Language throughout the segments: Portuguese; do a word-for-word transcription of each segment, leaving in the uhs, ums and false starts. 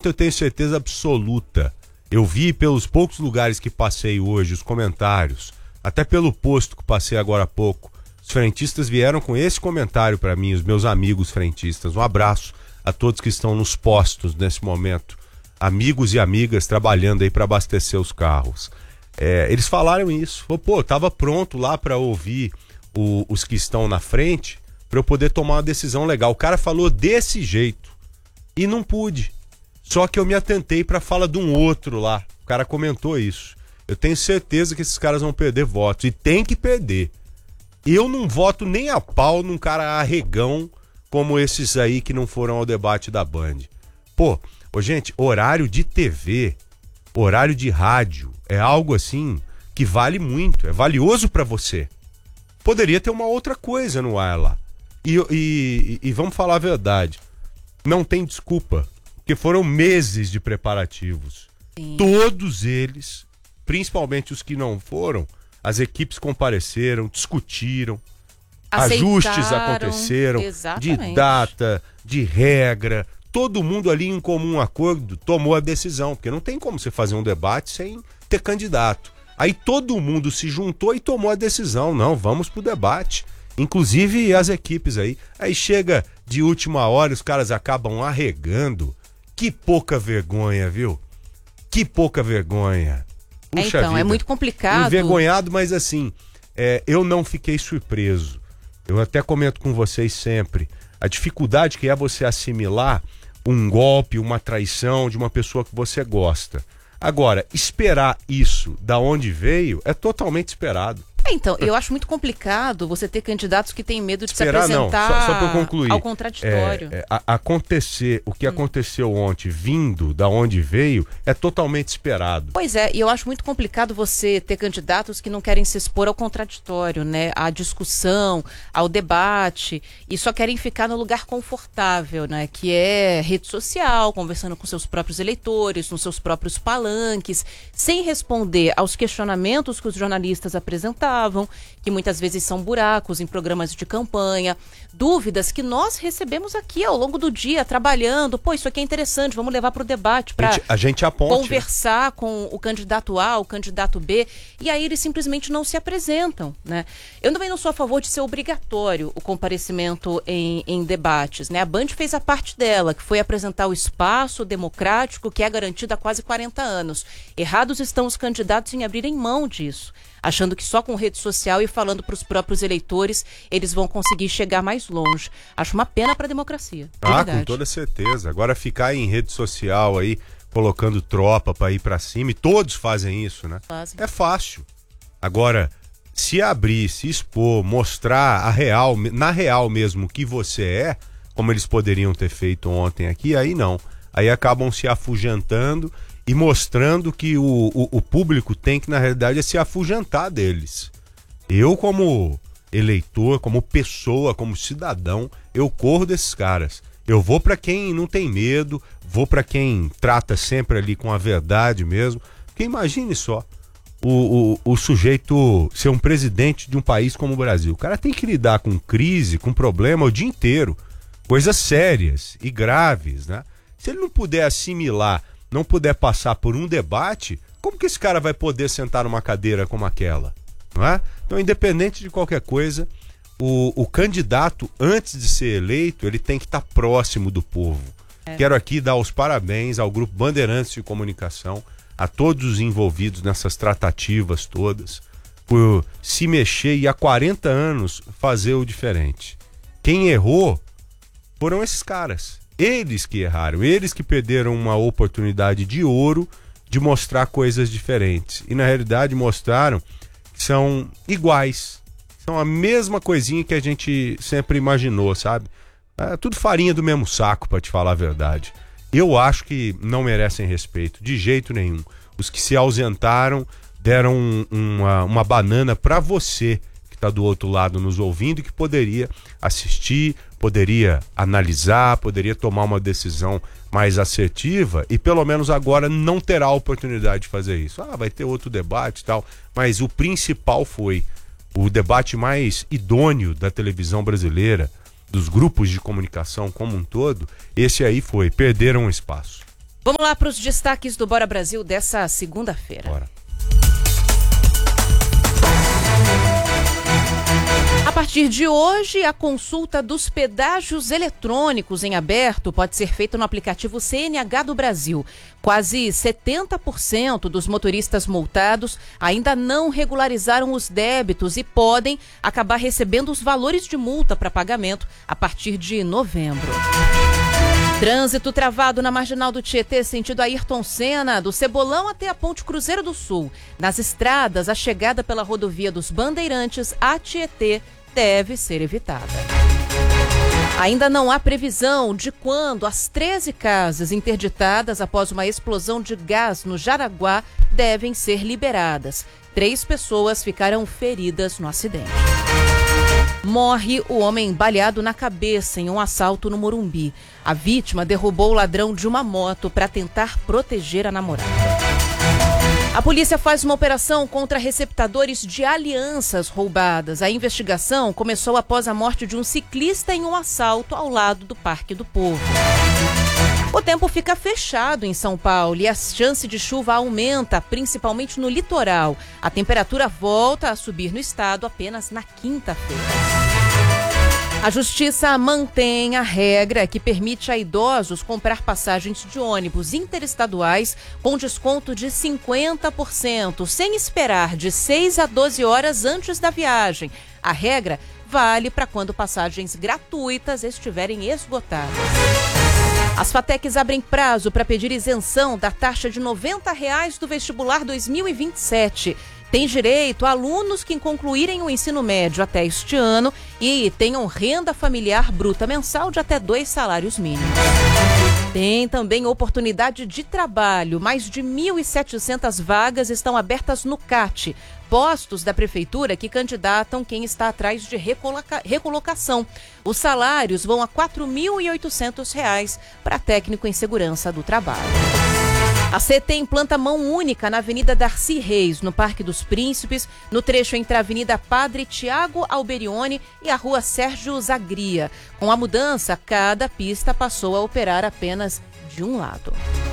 eu tenho certeza absoluta. Eu vi pelos poucos lugares que passei hoje, os comentários, até pelo posto que passei agora há pouco, os frentistas vieram com esse comentário para mim, os meus amigos frentistas. Um abraço a todos que estão nos postos nesse momento, amigos e amigas trabalhando aí para abastecer os carros. É, eles falaram isso. Pô, eu tava pronto lá para ouvir o, os que estão na frente para eu poder tomar uma decisão legal. O cara falou desse jeito e não pude. Só que eu me atentei para a fala de um outro lá. O cara comentou isso. Eu tenho certeza que esses caras vão perder votos. E tem que perder. Eu não voto nem a pau num cara arregão como esses aí que não foram ao debate da Band. Pô, ô, gente, horário de T V, horário de rádio, é algo assim que vale muito. É valioso para você. Poderia ter uma outra coisa no ar lá. E, e, e vamos falar a verdade. Não tem desculpa. Porque foram meses de preparativos. Sim. Todos eles, principalmente os que não foram, as equipes compareceram, discutiram, aceitaram, ajustes aconteceram, exatamente, de data, de regra. Todo mundo ali em comum acordo tomou a decisão, porque não tem como você fazer um debate sem ter candidato. Aí todo mundo se juntou e tomou a decisão. Não, vamos pro debate. Inclusive as equipes aí. Aí chega de última hora, os caras acabam arregando. Que pouca vergonha, viu? Que pouca vergonha. Puxa, então, vida. É muito complicado. Envergonhado, mas assim, é, eu não fiquei surpreso. Eu até comento com vocês sempre. A dificuldade que é você assimilar um golpe, uma traição de uma pessoa que você gosta. Agora, esperar isso da onde veio é totalmente esperado. Então, eu acho muito complicado você ter candidatos que têm medo de Esperar, se apresentar não. Só, só para eu concluir, ao contraditório. É, é, a, acontecer, o que hum. aconteceu ontem, vindo da onde veio, é totalmente esperado. Pois é, e eu acho muito complicado você ter candidatos que não querem se expor ao contraditório, né? À discussão, ao debate, e só querem ficar no lugar confortável, né? Que é rede social, conversando com seus próprios eleitores, nos seus próprios palanques, sem responder aos questionamentos que os jornalistas apresentaram, que muitas vezes são buracos em programas de campanha, dúvidas que nós recebemos aqui ao longo do dia, trabalhando. Pô, isso aqui é interessante, vamos levar para o debate, para a gente aponte, conversar com o candidato A, o candidato B, e aí eles simplesmente não se apresentam, né? Eu também não sou a favor de ser obrigatório o comparecimento em, em debates, né? A Band fez a parte dela, que foi apresentar o espaço democrático que é garantido há quase quarenta anos. Errados estão os candidatos em abrirem mão disso, achando que só com rede social e falando para os próprios eleitores eles vão conseguir chegar mais longe. Acho uma pena para a democracia. Ah, verdade. Com toda certeza. Agora ficar em rede social aí, colocando tropa para ir para cima, e todos fazem isso, né? Fazem. É fácil. Agora, se abrir, se expor, mostrar a real, na real mesmo, o que você é, como eles poderiam ter feito ontem aqui, aí não. Aí acabam se afugentando e mostrando que o, o, o público tem que, na realidade, é se afugentar deles. Eu, como eleitor, como pessoa, como cidadão, eu corro desses caras. Eu vou para quem não tem medo, vou para quem trata sempre ali com a verdade mesmo. Porque imagine só, o, o, o sujeito ser um presidente de um país como o Brasil. O cara tem que lidar com crise, com problema o dia inteiro. Coisas sérias e graves, né? Se ele não puder assimilar, não puder passar por um debate, como que esse cara vai poder sentar numa cadeira como aquela? Não é? Então, independente de qualquer coisa, o, o candidato, antes de ser eleito, ele tem que estar próximo do povo. É. Quero aqui dar os parabéns ao Grupo Bandeirantes de Comunicação, a todos os envolvidos nessas tratativas todas, por se mexer e há quarenta anos fazer o diferente. Quem errou foram esses caras. Eles que erraram, eles que perderam uma oportunidade de ouro de mostrar coisas diferentes. E na realidade mostraram que são iguais. São a mesma coisinha que a gente sempre imaginou, sabe? É tudo farinha do mesmo saco, para te falar a verdade. Eu acho que não merecem respeito, de jeito nenhum. Os que se ausentaram deram um, uma, uma banana para você que está do outro lado nos ouvindo e que poderia assistir, poderia analisar, poderia tomar uma decisão mais assertiva e pelo menos agora não terá a oportunidade de fazer isso. Ah, vai ter outro debate e tal, mas o principal foi o debate mais idôneo da televisão brasileira, dos grupos de comunicação como um todo. Esse aí foi, perderam o espaço. Vamos lá para os destaques do Bora Brasil dessa segunda-feira. Bora. A partir de hoje, a consulta dos pedágios eletrônicos em aberto pode ser feita no aplicativo C N H do Brasil. Quase setenta por cento dos motoristas multados ainda não regularizaram os débitos e podem acabar recebendo os valores de multa para pagamento a partir de novembro. Trânsito travado na Marginal do Tietê, sentido Ayrton Senna, do Cebolão até a Ponte Cruzeiro do Sul. Nas estradas, a chegada pela rodovia dos Bandeirantes a Tietê deve ser evitada. Ainda não há previsão de quando as treze casas interditadas após uma explosão de gás no Jaraguá devem ser liberadas. Três pessoas ficaram feridas no acidente. Morre o homem baleado na cabeça em um assalto no Morumbi. A vítima derrubou o ladrão de uma moto para tentar proteger a namorada. A polícia faz uma operação contra receptadores de alianças roubadas. A investigação começou após a morte de um ciclista em um assalto ao lado do Parque do Povo. O tempo fica fechado em São Paulo e a chance de chuva aumenta, principalmente no litoral. A temperatura volta a subir no estado apenas na quinta-feira. A Justiça mantém a regra que permite a idosos comprar passagens de ônibus interestaduais com desconto de cinquenta por cento, sem esperar de seis a doze horas antes da viagem. A regra vale para quando passagens gratuitas estiverem esgotadas. As FATECs abrem prazo para pedir isenção da taxa de noventa reais do vestibular dois mil e vinte e sete. Tem direito a alunos que concluírem o ensino médio até este ano e tenham renda familiar bruta mensal de até dois salários mínimos. Tem também oportunidade de trabalho. Mais de mil e setecentas vagas estão abertas no C A T, postos da prefeitura que candidatam quem está atrás de recoloca- recolocação. Os salários vão a quatro mil e oitocentos reais para técnico em segurança do trabalho. A C T implanta mão única na Avenida Darcy Reis, no Parque dos Príncipes, no trecho entre a Avenida Padre Tiago Alberione e a Rua Sérgio Zagria. Com a mudança, cada pista passou a operar apenas de um lado.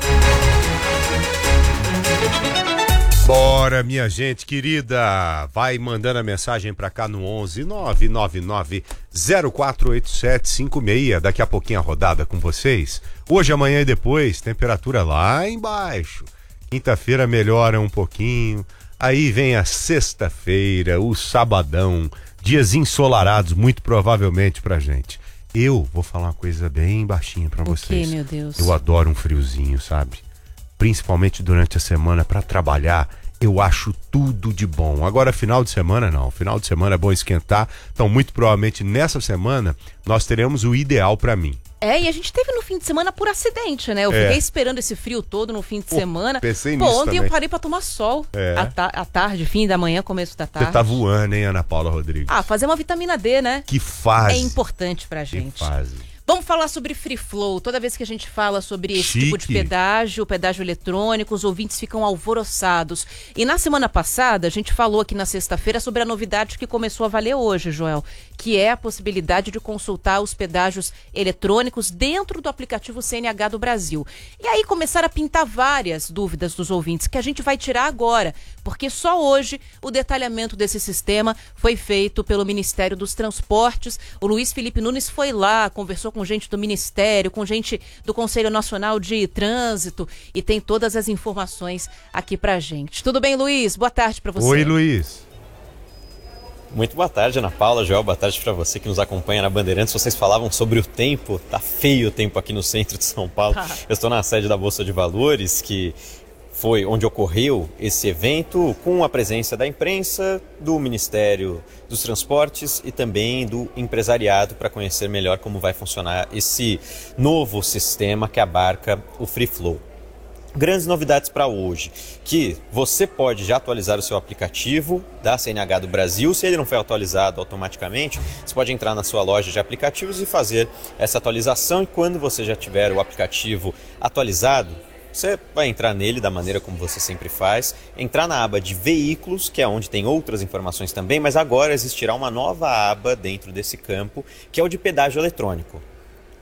Bora, minha gente querida, vai mandando a mensagem pra cá no onze nove nove nove zero quatro oito sete cinco seis. Daqui a pouquinho a rodada com vocês. Hoje, amanhã e depois, temperatura lá embaixo. Quinta-feira melhora um pouquinho. Aí vem a sexta-feira, o sabadão, dias ensolarados, muito provavelmente pra gente. Eu vou falar uma coisa bem baixinha pra vocês. O quê, meu Deus? Eu adoro um friozinho, sabe? Principalmente durante a semana para trabalhar, eu acho tudo de bom. Agora, final de semana não, final de semana é bom esquentar, então muito provavelmente nessa semana nós teremos o ideal para mim. É, e a gente teve no fim de semana por acidente, né? Eu é. fiquei esperando esse frio todo no fim de Pô, semana. Pensei Pô, nisso ontem também. eu parei pra tomar sol. É. À, ta- à tarde, fim da manhã, começo da tarde. Você tá voando, hein, Ana Paula Rodrigues? Ah, fazer uma vitamina D, né? Que fase. É importante pra Que gente. fase. Vamos falar sobre Free Flow. Toda vez que a gente fala sobre esse Chique. tipo de pedágio, pedágio eletrônico, os ouvintes ficam alvoroçados. E na semana passada, a gente falou aqui na sexta-feira sobre a novidade que começou a valer hoje, Joel, que é a possibilidade de consultar os pedágios eletrônicos dentro do aplicativo C N H do Brasil. E aí começaram a pintar várias dúvidas dos ouvintes, que a gente vai tirar agora, porque só hoje o detalhamento desse sistema foi feito pelo Ministério dos Transportes. O Luiz Felipe Nunes foi lá, conversou com gente do Ministério, com gente do Conselho Nacional de Trânsito e tem todas as informações aqui pra gente. Tudo bem, Luiz? Boa tarde pra você. Oi, Luiz. Muito boa tarde, Ana Paula, Joel, boa tarde para você que nos acompanha na Bandeirantes. Vocês falavam sobre o tempo, tá feio o tempo aqui no centro de São Paulo. Tá. Eu estou na sede da Bolsa de Valores, que foi onde ocorreu esse evento, com a presença da imprensa, do Ministério dos Transportes e também do empresariado, para conhecer melhor como vai funcionar esse novo sistema que abarca o Free Flow. Grandes novidades para hoje, que você pode já atualizar o seu aplicativo da C N H do Brasil. Se ele não foi atualizado automaticamente, você pode entrar na sua loja de aplicativos e fazer essa atualização. E quando você já tiver o aplicativo atualizado, você vai entrar nele da maneira como você sempre faz, entrar na aba de veículos, que é onde tem outras informações também, mas agora existirá uma nova aba dentro desse campo, que é o de pedágio eletrônico.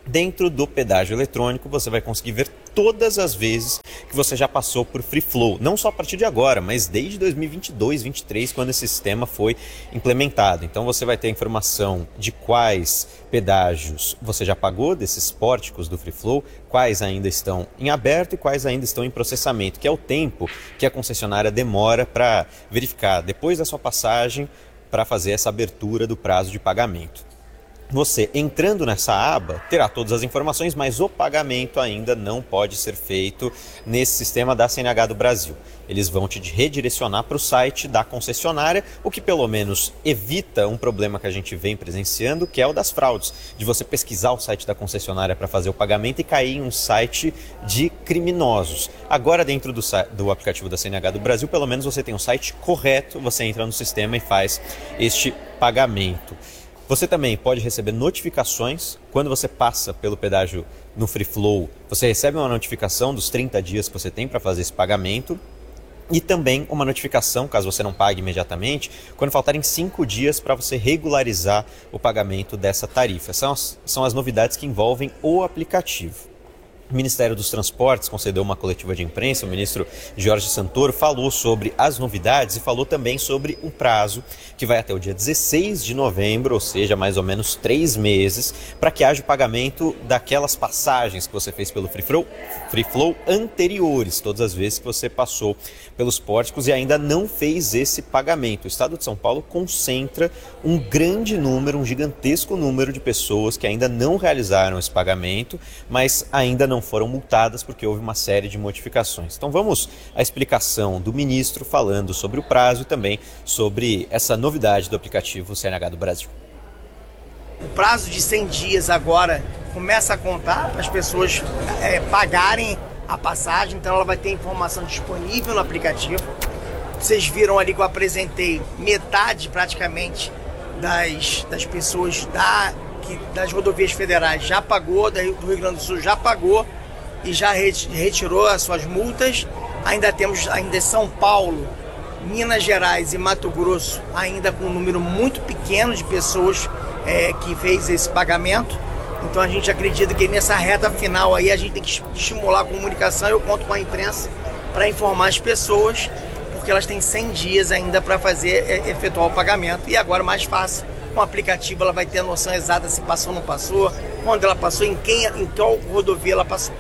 Dentro do pedágio eletrônico, você vai conseguir ver todas as vezes que você já passou por Free Flow. Não só a partir de agora, mas desde dois mil e vinte e dois, vinte e três, quando esse sistema foi implementado. Então você vai ter a informação de quais pedágios você já pagou desses pórticos do Free Flow, quais ainda estão em aberto e quais ainda estão em processamento, que é o tempo que a concessionária demora para verificar depois da sua passagem para fazer essa abertura do prazo de pagamento. Você, entrando nessa aba, terá todas as informações, mas o pagamento ainda não pode ser feito nesse sistema da C N H do Brasil. Eles vão te redirecionar para o site da concessionária, o que pelo menos evita um problema que a gente vem presenciando, que é o das fraudes, de você pesquisar o site da concessionária para fazer o pagamento e cair em um site de criminosos. Agora, dentro do, do aplicativo da C N H do Brasil, pelo menos você tem um site correto, você entra no sistema e faz este pagamento. Você também pode receber notificações quando você passa pelo pedágio no Free Flow. Você recebe uma notificação dos trinta dias que você tem para fazer esse pagamento e também uma notificação, caso você não pague imediatamente, quando faltarem cinco dias para você regularizar o pagamento dessa tarifa. São as, são as novidades que envolvem o aplicativo. O Ministério dos Transportes concedeu uma coletiva de imprensa, o ministro Jorge Santoro falou sobre as novidades e falou também sobre um prazo que vai até o dia dezesseis de novembro, ou seja, mais ou menos três meses, para que haja o pagamento daquelas passagens que você fez pelo Free Flow, Free Flow anteriores, todas as vezes que você passou pelos pórticos e ainda não fez esse pagamento. O Estado de São Paulo concentra um grande número, um gigantesco número de pessoas que ainda não realizaram esse pagamento, mas ainda não foram multadas porque houve uma série de modificações. Então vamos à explicação do ministro falando sobre o prazo e também sobre essa novidade do aplicativo C N H do Brasil. O prazo de cem dias agora começa a contar para as pessoas é, pagarem a passagem, então ela vai ter informação disponível no aplicativo. Vocês viram ali que eu apresentei metade praticamente das, das pessoas da que das rodovias federais já pagou, do Rio Grande do Sul já pagou e já retirou as suas multas. Ainda temos ainda São Paulo, Minas Gerais e Mato Grosso ainda com um número muito pequeno de pessoas é, que fez esse pagamento. Então a gente acredita que nessa reta final aí a gente tem que estimular a comunicação. Eu conto com a imprensa para informar as pessoas, porque elas têm cem dias ainda para fazer, efetuar o pagamento. E agora mais fácil, com o aplicativo ela vai ter a noção exata se passou ou não passou, quando ela passou, em, quem, em qual rodovia ela passou.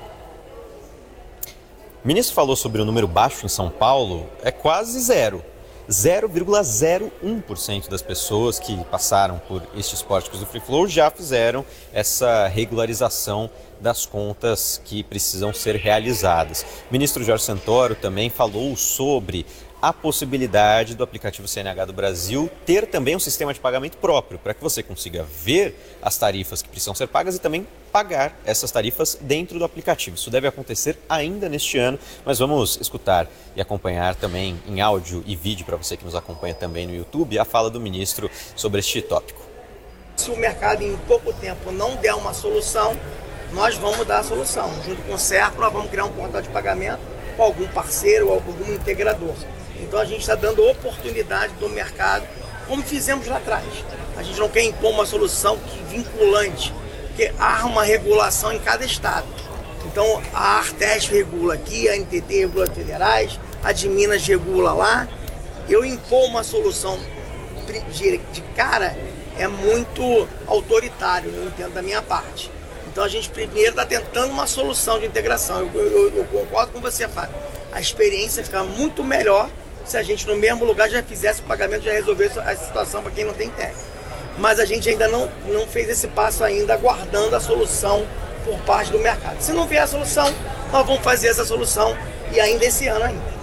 O ministro falou sobre o número baixo em São Paulo, é quase zero. zero vírgula zero um por cento das pessoas que passaram por estes pórticos do Free Flow já fizeram essa regularização das contas que precisam ser realizadas. O ministro Jorge Santoro também falou sobre a possibilidade do aplicativo C N H do Brasil ter também um sistema de pagamento próprio, para que você consiga ver as tarifas que precisam ser pagas e também pagar essas tarifas dentro do aplicativo. Isso deve acontecer ainda neste ano, mas vamos escutar e acompanhar também em áudio e vídeo, para você que nos acompanha também no YouTube, a fala do ministro sobre este tópico. Se o mercado em pouco tempo não der uma solução, nós vamos dar a solução. Junto com o Serco, nós vamos criar um portal de pagamento com algum parceiro ou algum integrador. Então a gente está dando oportunidade do mercado, como fizemos lá atrás. A gente não quer impor uma solução que, vinculante, porque há uma regulação em cada estado. Então a Artesp regula aqui, a N T T regula as federais, a de Minas regula lá. Eu impor uma solução de, de cara é muito autoritário, eu entendo da minha parte. Então a gente primeiro está tentando uma solução de integração. Eu, eu, eu concordo com você, Fábio. A experiência fica muito melhor se a gente no mesmo lugar já fizesse o pagamento, já resolvesse a situação para quem não tem técnico. Mas a gente ainda não, não fez esse passo ainda, aguardando a solução por parte do mercado. Se não vier a solução, nós vamos fazer essa solução e ainda esse ano ainda.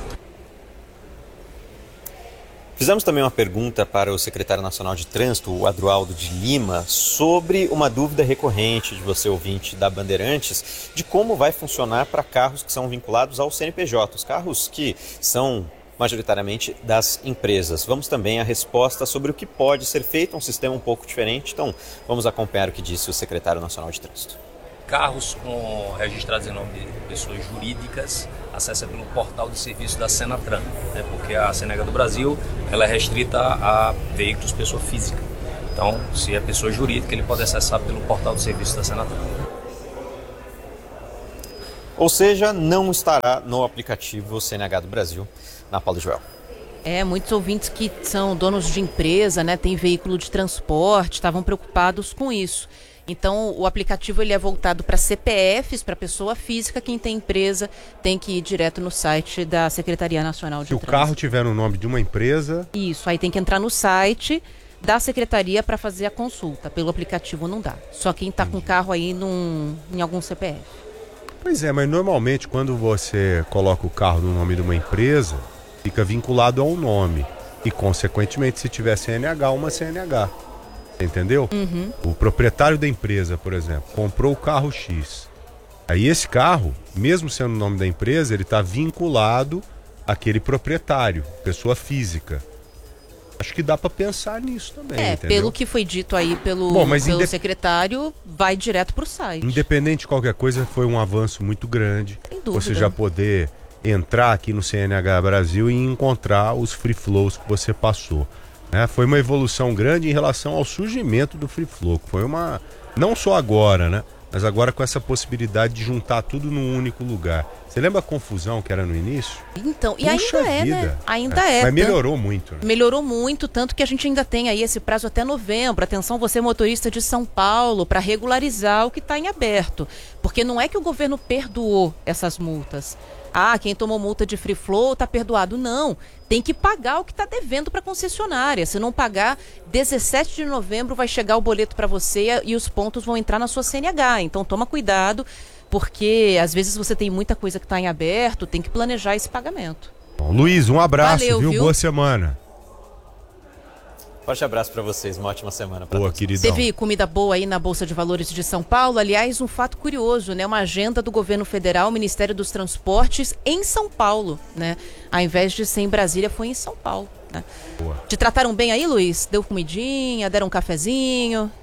Fizemos também uma pergunta para o secretário nacional de trânsito, o Adroaldo de Lima, sobre uma dúvida recorrente de você, ouvinte da Bandeirantes, de como vai funcionar para carros que são vinculados ao C N P J, os carros que são majoritariamente das empresas. Vamos também à resposta sobre o que pode ser feito, um sistema um pouco diferente. Então, vamos acompanhar o que disse o secretário nacional de trânsito. Carros com registrados em nome de pessoas jurídicas acessa pelo portal de serviço da Senatran, né? Porque a C N H do Brasil ela é restrita a veículos pessoa física. Então, se é pessoa jurídica, ele pode acessar pelo portal de serviço da Senatran. Ou seja, não estará no aplicativo C N H do Brasil, na Paulo Joel. É, muitos ouvintes que são donos de empresa, né, têm veículo de transporte, estavam preocupados com isso. Então, o aplicativo ele é voltado para C P Fs, para pessoa física. Quem tem empresa tem que ir direto no site da Secretaria Nacional de Se Trânsito. Se o carro tiver no nome de uma empresa... Isso, aí tem que entrar no site da Secretaria para fazer a consulta. Pelo aplicativo não dá. Só quem está com o carro aí num, em algum C P F. Pois é, mas normalmente quando você coloca o carro no nome de uma empresa, fica vinculado ao nome. E, consequentemente, se tiver C N H, uma C N H. Entendeu? Uhum. O proprietário da empresa, por exemplo, comprou o carro X. Aí esse carro, mesmo sendo o nome da empresa, ele está vinculado àquele proprietário, pessoa física. Acho que dá para pensar nisso também, É, entendeu? pelo que foi dito aí pelo, Bom, mas pelo indep... secretário, vai direto para o site. Independente de qualquer coisa, foi um avanço muito grande. Sem dúvida. Você já poder entrar aqui no C N H Brasil e encontrar os free flows que você passou. É, foi uma evolução grande em relação ao surgimento do Free Flow. Foi uma... Não só agora, né? Mas agora com essa possibilidade de juntar tudo num único lugar. Você lembra a confusão que era no início? Então, e Puxa ainda é, vida. né? Ainda é. é Mas melhorou tanto, muito, né? Melhorou muito, tanto que a gente ainda tem aí esse prazo até novembro. Atenção, você motorista de São Paulo, para regularizar o que está em aberto. Porque não é que o governo perdoou essas multas. Ah, quem tomou multa de free flow está perdoado. Não, tem que pagar o que está devendo para a concessionária. Se não pagar, dezessete de novembro vai chegar o boleto para você e os pontos vão entrar na sua C N H. Então toma cuidado, porque às vezes você tem muita coisa que está em aberto, tem que planejar esse pagamento. Bom, Luiz, um abraço, Valeu, viu? viu? Boa semana. Forte abraço para vocês, uma ótima semana para Boa, todos. queridão. Teve comida boa aí na Bolsa de Valores de São Paulo. Aliás, um fato curioso, né? Uma agenda do governo federal, Ministério dos Transportes, em São Paulo, né? Ao invés de ser em Brasília, foi em São Paulo, né? Boa. Te trataram bem aí, Luiz? Deu comidinha, deram um cafezinho?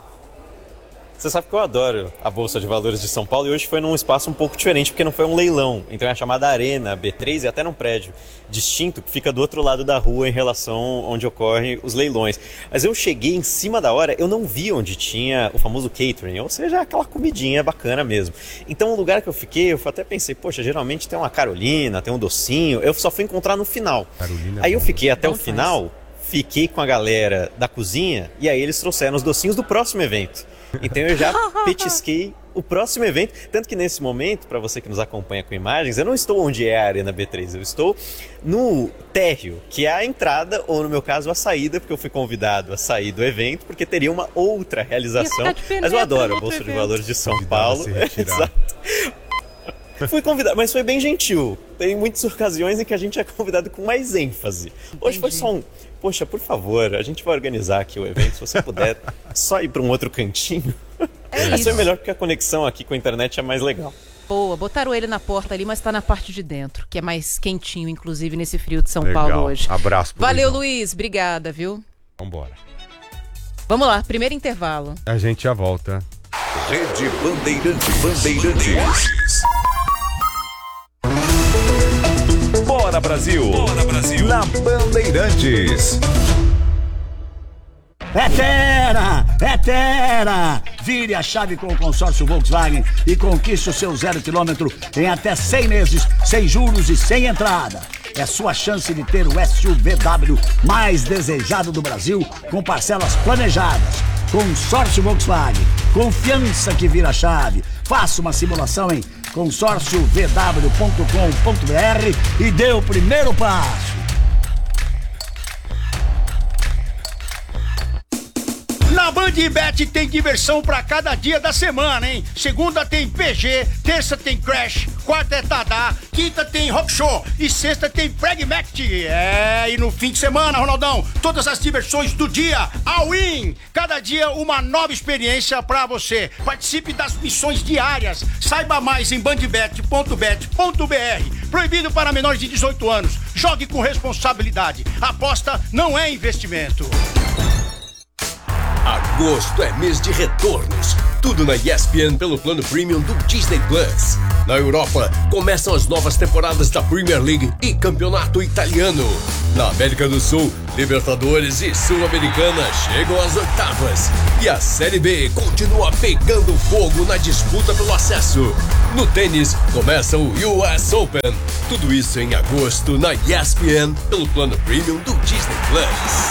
Você sabe que eu adoro a Bolsa de Valores de São Paulo e hoje foi num espaço um pouco diferente, porque não foi um leilão. Então é a chamada Arena B três e até num prédio distinto que fica do outro lado da rua em relação onde ocorrem os leilões. Mas eu cheguei em cima da hora, eu não vi onde tinha o famoso catering, ou seja, aquela comidinha bacana mesmo. Então o lugar que eu fiquei, eu até pensei, poxa, geralmente tem uma Carolina, tem um docinho, eu só fui encontrar no final. Carolina, aí eu fiquei até Não o faz. final, fiquei com a galera da cozinha e aí eles trouxeram os docinhos do próximo evento. Então eu já petisquei o próximo evento, tanto que nesse momento, para você que nos acompanha com imagens, eu não estou onde é a Arena B três, eu estou no térreo, que é a entrada, ou no meu caso a saída, porque eu fui convidado a sair do evento, porque teria uma outra realização, mas eu adoro a Bolsa de Valores de São Paulo. Exato. Fui convidado, mas foi bem gentil. Tem muitas ocasiões em que a gente é convidado com mais ênfase. Hoje foi só um, poxa, por favor, a gente vai organizar aqui o evento, se você puder só ir para um outro cantinho. É Vai ser isso. melhor porque a conexão aqui com a internet é mais legal. Boa, botaram ele na porta ali, mas tá na parte de dentro, que é mais quentinho, inclusive, nesse frio de São Legal. Paulo hoje. Abraço pro Valeu, Luizão. Luiz. Obrigada, viu? Vambora. Vamos lá, primeiro intervalo. A gente já volta. Rede Bandeirantes. Bandeirantes. Bora Brasil. Bora Brasil. Na Bandeirantes. É Terra! É Terra! Vire a chave com o consórcio Volkswagen e conquiste o seu zero quilômetro em até cem meses, sem juros e sem entrada. É sua chance de ter o S U V W mais desejado do Brasil com parcelas planejadas. Consórcio Volkswagen. Confiança que vira chave. Faça uma simulação em consórcio v w ponto com ponto b r e dê o primeiro passo. Na Bandbet tem diversão pra cada dia da semana, hein? Segunda tem P G, terça tem Crash, quarta é Tadá, quinta tem Rock Show e sexta tem Pragmatic. É, e no fim de semana, Ronaldão, todas as diversões do dia, all in! Cada dia uma nova experiência pra você. Participe das missões diárias. Saiba mais em bandbet ponto bet ponto b r. Proibido para menores de dezoito anos. Jogue com responsabilidade. Aposta não é investimento. Agosto é mês de retornos. Tudo na E S P N pelo plano Premium do Disney Plus. Na Europa, começam as novas temporadas da Premier League e Campeonato Italiano. Na América do Sul, Libertadores e Sul-Americana chegam às oitavas. E a Série B continua pegando fogo na disputa pelo acesso. No tênis, começa o U S Open. Tudo isso em agosto na E S P N pelo plano Premium do Disney Plus.